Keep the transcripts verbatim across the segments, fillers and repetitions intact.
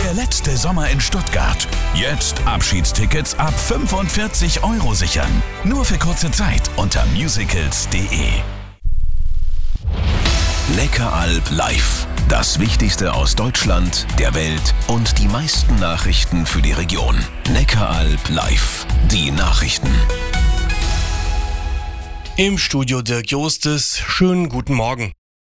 Der letzte Sommer in Stuttgart. Jetzt Abschiedstickets ab fünfundvierzig Euro sichern. Nur für kurze Zeit unter musicals punkt de. Neckaralb live. Das Wichtigste aus Deutschland, der Welt und die meisten Nachrichten für die Region. Neckaralb live. Die Nachrichten. Im Studio Dirk Jostes. Schönen guten Morgen.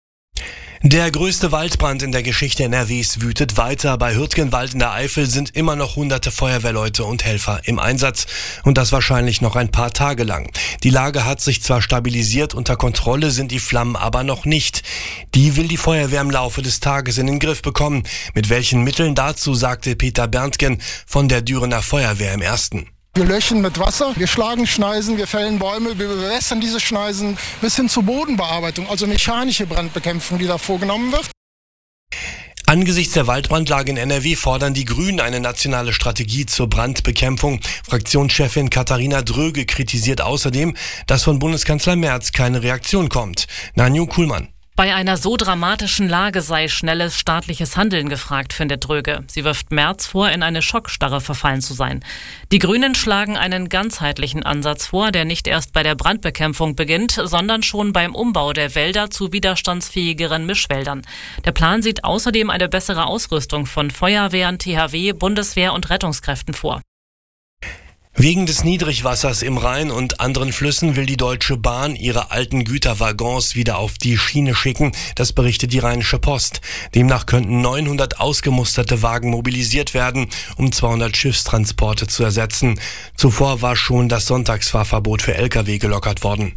Der größte Waldbrand in der Geschichte N R Ws wütet weiter. Bei Hürtgenwald in der Eifel sind immer noch hunderte Feuerwehrleute und Helfer im Einsatz. Und das wahrscheinlich noch ein paar Tage lang. Die Lage hat sich zwar stabilisiert, unter Kontrolle sind die Flammen aber noch nicht. Die will die Feuerwehr im Laufe des Tages in den Griff bekommen. Mit welchen Mitteln dazu, sagte Peter Berntgen von der Dürener Feuerwehr im Ersten. Wir löschen mit Wasser, wir schlagen Schneisen, wir fällen Bäume, wir bewässern diese Schneisen bis hin zur Bodenbearbeitung, also mechanische Brandbekämpfung, die da vorgenommen wird. Angesichts der Waldbrandlage in N R W fordern die Grünen eine nationale Strategie zur Brandbekämpfung. Fraktionschefin Katharina Dröge kritisiert außerdem, dass von Bundeskanzler Merz keine Reaktion kommt. Nanju Kuhlmann. Bei einer so dramatischen Lage sei schnelles staatliches Handeln gefragt, findet Dröge. Sie wirft Merz vor, in eine Schockstarre verfallen zu sein. Die Grünen schlagen einen ganzheitlichen Ansatz vor, der nicht erst bei der Brandbekämpfung beginnt, sondern schon beim Umbau der Wälder zu widerstandsfähigeren Mischwäldern. Der Plan sieht außerdem eine bessere Ausrüstung von Feuerwehren, T H W, Bundeswehr und Rettungskräften vor. Wegen des Niedrigwassers im Rhein und anderen Flüssen will die Deutsche Bahn ihre alten Güterwaggons wieder auf die Schiene schicken. Das berichtet die Rheinische Post. Demnach könnten neunhundert ausgemusterte Wagen mobilisiert werden, um zweihundert Schiffstransporte zu ersetzen. Zuvor war schon das Sonntagsfahrverbot für L K W gelockert worden.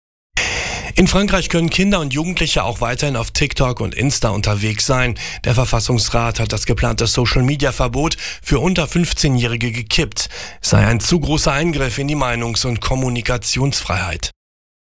In Frankreich können Kinder und Jugendliche auch weiterhin auf TikTok und Insta unterwegs sein. Der Verfassungsrat hat das geplante Social-Media-Verbot für unter fünfzehnjährige gekippt. Es sei ein zu großer Eingriff in die Meinungs- und Kommunikationsfreiheit.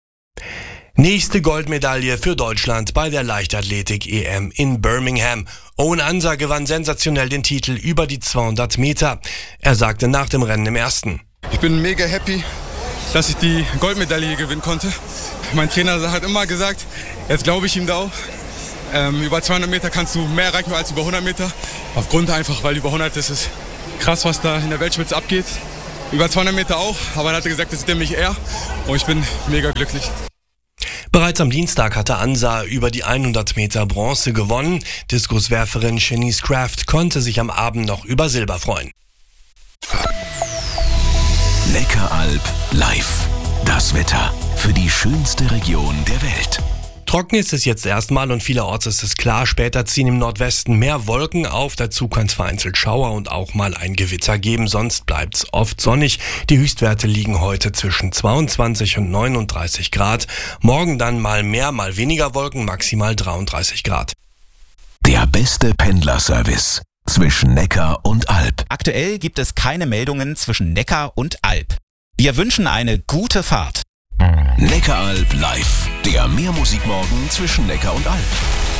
Nächste Goldmedaille für Deutschland bei der Leichtathletik-E M in Birmingham. Owen Ansa gewann sensationell den Titel über die zweihundert Meter. Er sagte nach dem Rennen im Ersten: Ich bin mega happy, dass ich die Goldmedaille gewinnen konnte. Mein Trainer hat immer gesagt, jetzt glaube ich ihm da auch. Ähm, über zweihundert Meter kannst du mehr erreichen als über hundert Meter. Aufgrund einfach, weil über hundert ist es krass, was da in der Weltspitze abgeht. Über zweihundert Meter auch, aber er hatte gesagt, das ist nämlich er. Und ich bin mega glücklich. Bereits am Dienstag hatte Ansa über die hundert Meter Bronze gewonnen. Diskuswerferin Shanice Kraft konnte sich am Abend noch über Silber freuen. Neckaralb live. Das Wetter für die schönste Region der Welt. Trocken ist es jetzt erstmal und vielerorts ist es klar. Später ziehen im Nordwesten mehr Wolken auf. Dazu kann es vereinzelt Schauer und auch mal ein Gewitter geben. Sonst bleibt es oft sonnig. Die Höchstwerte liegen heute zwischen zweiundzwanzig und neununddreißig Grad. Morgen dann mal mehr, mal weniger Wolken, maximal dreiunddreißig Grad. Der beste Pendlerservice zwischen Neckar und Alb. Aktuell gibt es keine Meldungen zwischen Neckar und Alb. Wir wünschen eine gute Fahrt. Neckaralb live. Der Mehrmusikmorgen zwischen Neckar und Alb.